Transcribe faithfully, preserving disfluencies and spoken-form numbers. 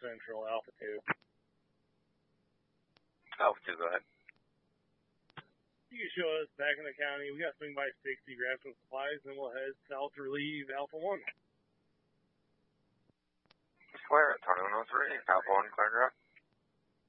Central, Alpha two. Alpha two, go ahead. You can show us back in the county. We got to swing by sixty, grab some supplies, and then we'll head south to relieve Alpha one. Square at Tony one oh three, Alpha one, clear drop.